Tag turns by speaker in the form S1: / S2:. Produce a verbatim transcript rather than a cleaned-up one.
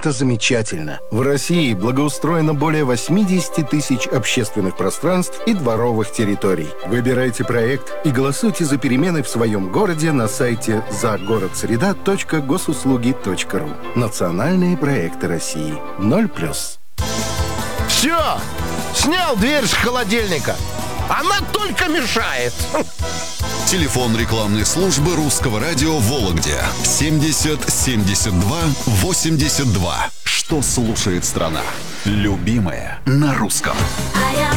S1: это замечательно. В России благоустроено более восемьдесят тысяч общественных пространств и дворовых территорий. Выбирайте проект и голосуйте за перемены в своем городе на сайте загородсреда точка госуслуги точка ру. Национальные проекты России. Ноль плюс.
S2: Все! Снял дверь с холодильника. Она только мешает.
S3: Телефон рекламной службы Русского радио в Вологде семьдесят семьдесят два восемьдесят два. Что слушает страна? Любимое на русском.